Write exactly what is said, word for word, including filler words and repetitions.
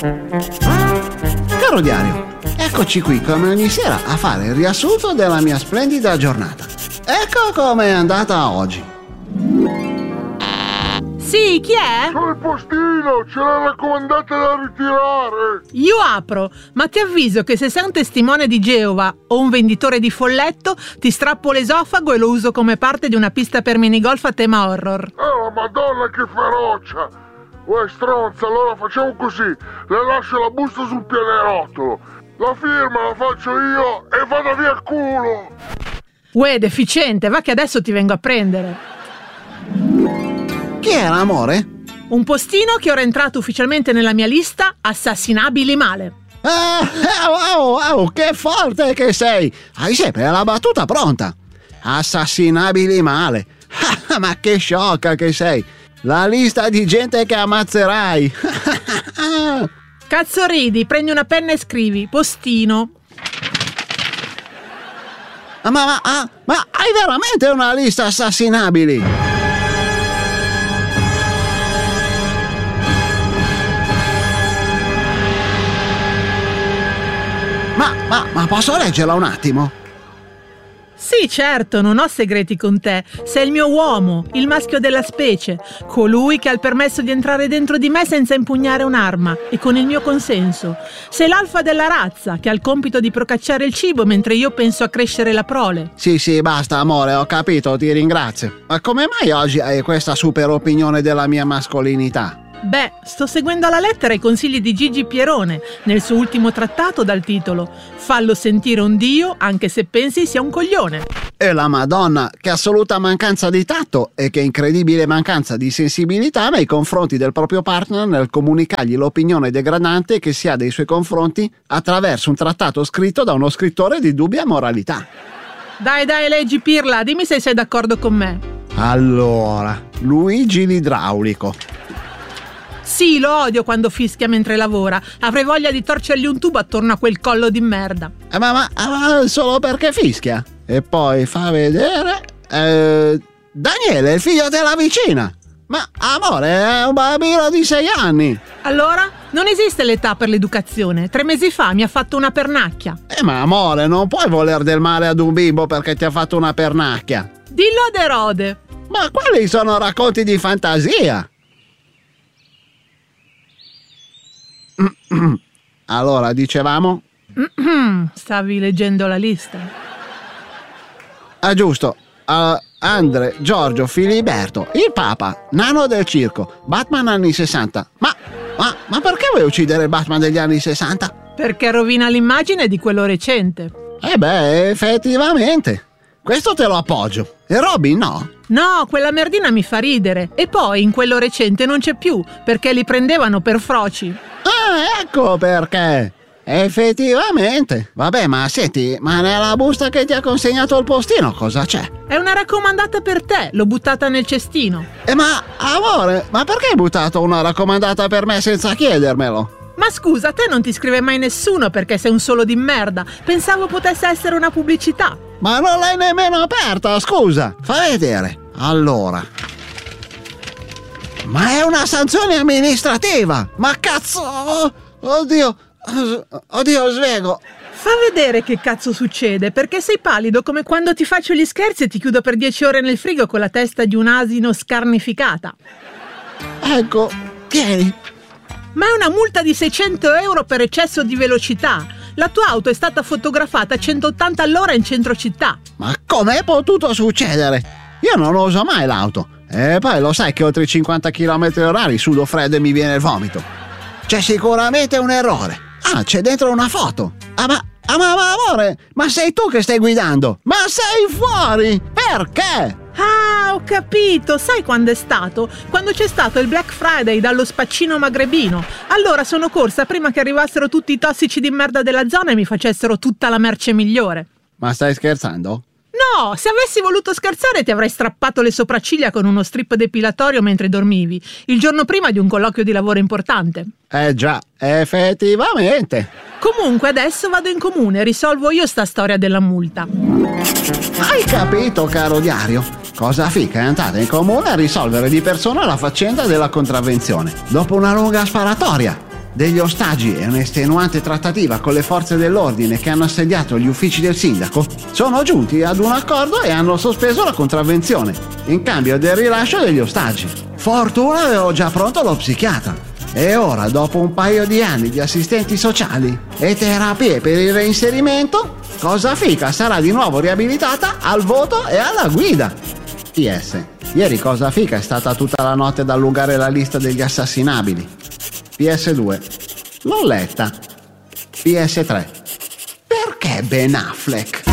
Caro diario, eccoci qui come ogni sera a fare il riassunto della mia splendida giornata. Ecco com'è andata oggi. Sì, chi è? Sono il postino, ce l'ha raccomandata da ritirare. Io apro, ma ti avviso che se sei un testimone di Geova o un venditore di folletto, ti strappo l'esofago e lo uso come parte di una pista per minigolf a tema horror. Oh, madonna che ferocia! Uè, stronza, allora facciamo così. Le lascio la busta sul pianerottolo. La firma la faccio io e vado via il culo. Uè, deficiente, va che adesso ti vengo a prendere. Chi era, amore? Un postino che ora è entrato ufficialmente nella mia lista assassinabili male. Ah, wow, wow, che forte che sei! Hai sempre la battuta pronta. Assassinabili male. Ah, ma che sciocca che sei! La lista di gente che ammazzerai. Cazzo ridi, prendi una penna e scrivi postino. Ma, ma, ma, ma hai veramente una lista assassinabili? Ma, ma, ma posso leggerla un attimo? Sì, certo, non ho segreti con te. Sei il mio uomo, il maschio della specie, colui che ha il permesso di entrare dentro di me senza impugnare un'arma e con il mio consenso. Sei l'alfa della razza, che ha il compito di procacciare il cibo mentre io penso a crescere la prole. Sì, sì, basta, amore, ho capito, ti ringrazio. Ma come mai oggi hai questa super opinione della mia mascolinità? Beh, sto seguendo alla lettera i consigli di Gigi Pierone nel suo ultimo trattato dal titolo Fallo sentire un dio anche se pensi sia un coglione. E la Madonna, che assoluta mancanza di tatto e che incredibile mancanza di sensibilità nei confronti del proprio partner nel comunicargli l'opinione degradante che si ha dei suoi confronti attraverso un trattato scritto da uno scrittore di dubbia moralità. Dai, dai, leggi Pirla, dimmi se sei d'accordo con me. Allora, Luigi l'idraulico. Sì, lo odio quando fischia mentre lavora. Avrei voglia di torcergli un tubo attorno a quel collo di merda. Eh, ma, ma, ma solo perché fischia? E poi fa vedere... Eh, Daniele, il figlio della vicina. Ma, amore, è un bambino di sei anni. Allora? Non esiste l'età per l'educazione. Tre mesi fa mi ha fatto una pernacchia. Eh, ma amore, non puoi voler del male ad un bimbo perché ti ha fatto una pernacchia. Dillo ad Erode. Ma quelli sono racconti di fantasia. Allora, dicevamo? Stavi leggendo la lista. Ah, giusto. Uh, Andre, Giorgio, Filiberto, il Papa, Nano del circo, Batman anni sessanta. Ma, ma, ma perché vuoi uccidere il Batman degli anni sessanta? Perché rovina l'immagine di quello recente. Eh beh, effettivamente. Questo te lo appoggio. E Robin no? No, quella merdina mi fa ridere. E poi in quello recente non c'è più, perché li prendevano per froci. Ah, ecco perché. Effettivamente. Vabbè, ma senti, ma nella busta che ti ha consegnato il postino cosa c'è? È una raccomandata per te, l'ho buttata nel cestino. Eh, ma amore, ma perché hai buttato una raccomandata per me senza chiedermelo? Ma scusa, a te non ti scrive mai nessuno perché sei un solo di merda. Pensavo potesse essere una pubblicità. Ma non l'hai nemmeno aperta, scusa. Fai vedere. Allora. Ma è una sanzione amministrativa. Ma cazzo. Oddio. Oddio, svego. Fa vedere che cazzo succede, perché sei pallido come quando ti faccio gli scherzi e ti chiudo per dieci ore nel frigo con la testa di un asino scarnificata. Ecco, tieni. Ma è una multa di seicento euro per eccesso di velocità. La tua auto è stata fotografata a centottanta all'ora in centro città. Ma com'è potuto succedere? Io non uso mai l'auto. E poi lo sai che oltre i cinquanta chilometri orari sudo freddo e mi viene il vomito. C'è sicuramente un errore. Ah, c'è dentro una foto. Ah, ma, ah, ma, ma amore, ma sei tu che stai guidando? Ma sei fuori! Perché? Ah, ho capito. Sai quando è stato? Quando c'è stato il Black Friday dallo spaccino magrebino. Allora sono corsa prima che arrivassero tutti i tossici di merda della zona e mi facessero tutta la merce migliore. Ma stai scherzando? No, se avessi voluto scherzare ti avrei strappato le sopracciglia con uno strip depilatorio mentre dormivi, il giorno prima di un colloquio di lavoro importante. Eh già, effettivamente. Comunque adesso vado in comune e risolvo io sta storia della multa. Hai capito, caro diario? Cosa fica è andata in comune a risolvere di persona la faccenda della contravvenzione, dopo una lunga sparatoria. degli ostaggi e un'estenuante trattativa con le forze dell'ordine che hanno assediato gli uffici del sindaco, sono giunti ad un accordo e hanno sospeso la contravvenzione in cambio del rilascio degli ostaggi. Fortuna avevo già pronto lo psichiatra e ora, dopo un paio di anni di assistenti sociali e terapie per il reinserimento, Cosa Fica sarà di nuovo riabilitata al voto e alla guida. P S. Ieri Cosa Fica è stata tutta la notte ad allungare la lista degli assassinabili. P S due. L'ho letta. P S tre. Perché Ben Affleck?